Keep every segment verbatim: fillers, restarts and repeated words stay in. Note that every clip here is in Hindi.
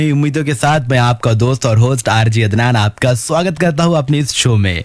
उम्मीदों के साथ मैं आपका दोस्त और होस्ट आरजे अदनान आपका स्वागत करता हूँ अपने इस शो में।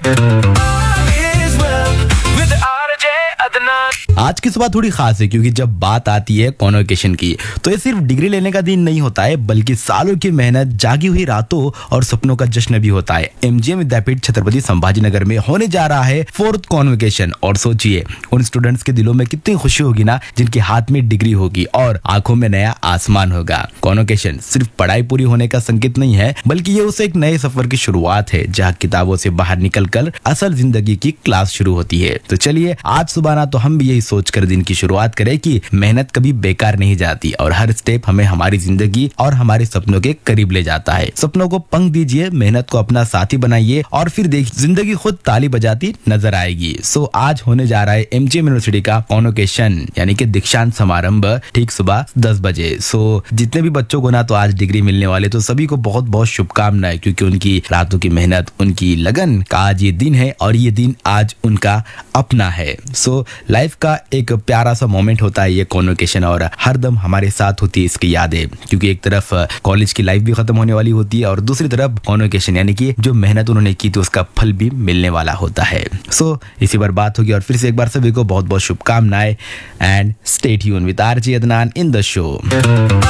आज की सुबह थोड़ी खास है क्योंकि जब बात आती है कॉन्वोकेशन की तो ये सिर्फ डिग्री लेने का दिन नहीं होता है बल्कि सालों की मेहनत, जागी हुई रातों और सपनों का जश्न भी होता है। एमजीएम विद्यापीठ छत्रपति संभाजी नगर में होने जा रहा है फोर्थ कॉन्वोकेशन और सोचिए उन स्टूडेंट्स के दिलों में कितनी खुशी होगी ना जिनके हाथ में डिग्री होगी और आंखों में नया आसमान होगा। कॉन्वोकेशन सिर्फ पढ़ाई पूरी होने का संकेत नहीं है बल्कि ये उसे एक नए सफर की शुरुआत है जहाँ किताबों से बाहर निकलकर असल जिंदगी की क्लास शुरू होती है। तो चलिए आज सुबह ना तो हम भी यही सोचकर दिन की शुरुआत करें कि मेहनत कभी बेकार नहीं जाती और हर स्टेप हमें हमारी जिंदगी और हमारे सपनों के करीब ले जाता है। सपनों को पंख दीजिए, मेहनत को अपना साथी बनाइए और फिर देखिए जिंदगी खुद ताली बजाती नजर आएगी। सो आज होने जा रहा है एमजीएम यूनिवर्सिटी का कॉन्वोकेशन यानी कि दीक्षांत समारंभ ठीक सुबह दस बजे। सो जितने भी बच्चों को ना तो आज डिग्री मिलने वाले तो सभी को बहुत बहुत शुभकामनाएं क्योंकि उनकी रातों की मेहनत, उनकी लगन का आज ये दिन है और ये दिन आज उनका अपना है। सो लाइफ का एक प्यारा सा मोमेंट होता है ये कॉन्वोकेशन और हरदम हमारे साथ होती है इसकी यादें क्योंकि एक तरफ कॉलेज की लाइफ भी खत्म होने वाली होती है और दूसरी तरफ कॉन्वोकेशन यानी कि जो मेहनत उन्होंने की थी उसका फल भी मिलने वाला होता है। सो so, इसी पर बात होगी और फिर से एक बार सभी को बहुत बहुत शुभकामनाएं and stay tune with RJ Adnan in the show.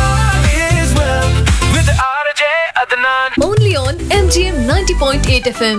Only on M G M ninety point eight F M.